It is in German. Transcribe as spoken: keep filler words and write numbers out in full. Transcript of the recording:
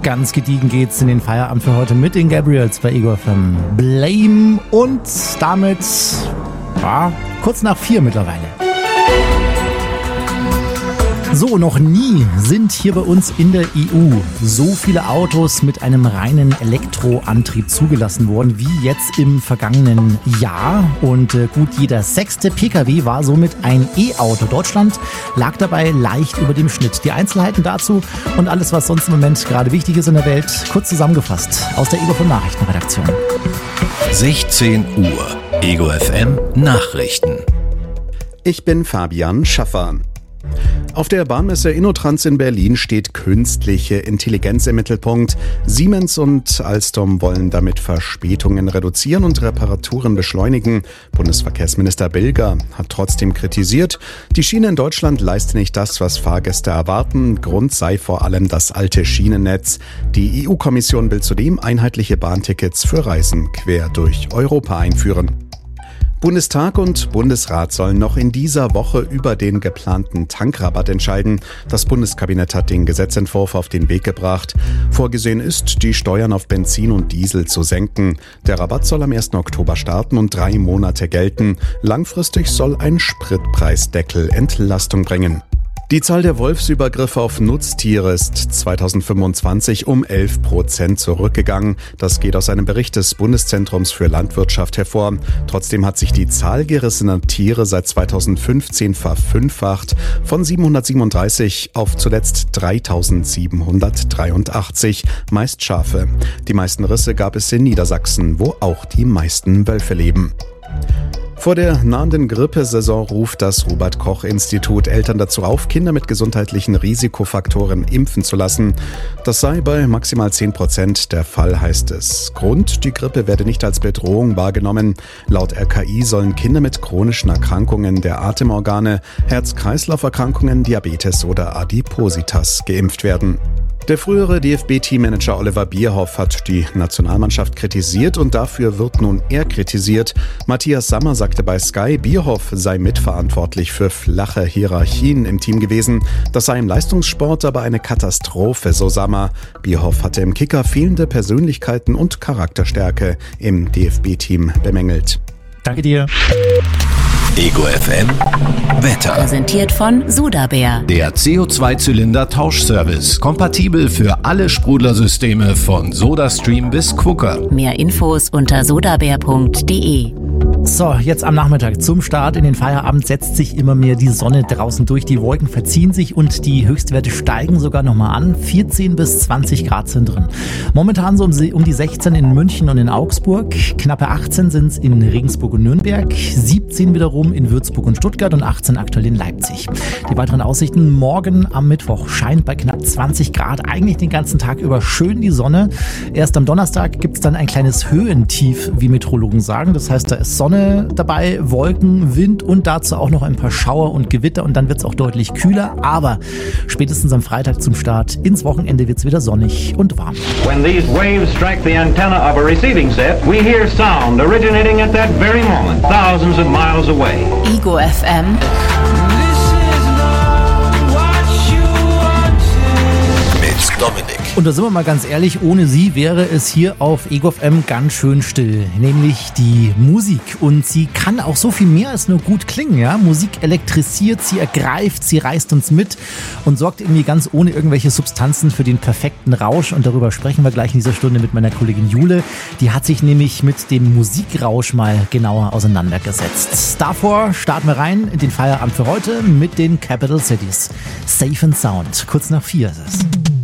Ganz gediegen geht's in den Feierabend für heute mit den Gabriels bei Ego F M. Blame und damit ja, kurz nach vier mittlerweile. So, noch nie sind hier bei uns in der E U so viele Autos mit einem reinen Elektroantrieb zugelassen worden wie jetzt im vergangenen Jahr. Und äh, gut jeder sechste Pkw war somit ein E-Auto. Deutschland lag dabei leicht über dem Schnitt. Die Einzelheiten dazu und alles, was sonst im Moment gerade wichtig ist in der Welt, kurz zusammengefasst aus der Ego F M Nachrichtenredaktion. sechzehn Uhr, Ego F M Nachrichten. Ich bin Fabian Schaffer. Auf der Bahnmesse InnoTrans in Berlin steht künstliche Intelligenz im Mittelpunkt. Siemens und Alstom wollen damit Verspätungen reduzieren und Reparaturen beschleunigen. Bundesverkehrsminister Bilger hat trotzdem kritisiert, die Schiene in Deutschland leiste nicht das, was Fahrgäste erwarten. Grund sei vor allem das alte Schienennetz. Die E U-Kommission will zudem einheitliche Bahntickets für Reisen quer durch Europa einführen. Bundestag und Bundesrat sollen noch in dieser Woche über den geplanten Tankrabatt entscheiden. Das Bundeskabinett hat den Gesetzentwurf auf den Weg gebracht. Vorgesehen ist, die Steuern auf Benzin und Diesel zu senken. Der Rabatt soll am ersten Oktober starten und drei Monate gelten. Langfristig soll ein Spritpreisdeckel Entlastung bringen. Die Zahl der Wolfsübergriffe auf Nutztiere ist zweitausendfünfundzwanzig um elf Prozent zurückgegangen. Das geht aus einem Bericht des Bundeszentrums für Landwirtschaft hervor. Trotzdem hat sich die Zahl gerissener Tiere seit zweitausendfünfzehn verfünffacht, von siebenhundertsiebenunddreißig auf zuletzt dreitausendsiebenhundertdreiundachtzig, meist Schafe. Die meisten Risse gab es in Niedersachsen, wo auch die meisten Wölfe leben. Vor der nahenden Grippesaison ruft das Robert-Koch-Institut Eltern dazu auf, Kinder mit gesundheitlichen Risikofaktoren impfen zu lassen. Das sei bei maximal zehn Prozent der Fall, heißt es. Grund, die Grippe werde nicht als Bedrohung wahrgenommen. Laut R K I sollen Kinder mit chronischen Erkrankungen der Atemorgane, Herz-Kreislauf-Erkrankungen, Diabetes oder Adipositas geimpft werden. Der frühere D F B-Teammanager Oliver Bierhoff hat die Nationalmannschaft kritisiert und dafür wird nun er kritisiert. Matthias Sammer sagte bei Sky, Bierhoff sei mitverantwortlich für flache Hierarchien im Team gewesen. Das sei im Leistungssport aber eine Katastrophe, so Sammer. Bierhoff hatte im Kicker fehlende Persönlichkeiten und Charakterstärke im D F B-Team bemängelt. Danke dir. Ego F M Wetter. Präsentiert von Sudabär. Der C O zwei Zylinder Tauschservice. Kompatibel für alle Sprudlersysteme von SodaStream bis Quooker. Mehr Infos unter sodabär punkt de. So, jetzt am Nachmittag zum Start in den Feierabend setzt sich immer mehr die Sonne draußen durch. Die Wolken verziehen sich und die Höchstwerte steigen sogar nochmal an. vierzehn bis zwanzig Grad sind drin. Momentan so um die sechzehn in München und in Augsburg. Knappe achtzehn sind es in Regensburg und Nürnberg. siebzehn wiederum in Würzburg und Stuttgart und achtzehn aktuell in Leipzig. Die weiteren Aussichten: morgen am Mittwoch scheint bei knapp zwanzig Grad eigentlich den ganzen Tag über schön die Sonne. Erst am Donnerstag gibt es dann ein kleines Höhentief, wie Meteorologen sagen. Das heißt, da ist Sonne dabei, Wolken, Wind und dazu auch noch ein paar Schauer und Gewitter und dann wird es auch deutlich kühler. Aber spätestens am Freitag zum Start ins Wochenende wird es wieder sonnig und warm. When these waves strike the antenna of a receiving set, we hear sound originating at that very moment, thousands of miles away. Ego F M. Mit Dominik. Und da sind wir mal ganz ehrlich, ohne sie wäre es hier auf Ego F M ganz schön still. Nämlich die Musik. Und sie kann auch so viel mehr als nur gut klingen. Ja? Musik elektrisiert, sie ergreift, sie reißt uns mit und sorgt irgendwie ganz ohne irgendwelche Substanzen für den perfekten Rausch. Und darüber sprechen wir gleich in dieser Stunde mit meiner Kollegin Jule. Die hat sich nämlich mit dem Musikrausch mal genauer auseinandergesetzt. Davor starten wir rein in den Feierabend für heute mit den Capital Cities. Safe and Sound. Kurz nach vier ist es.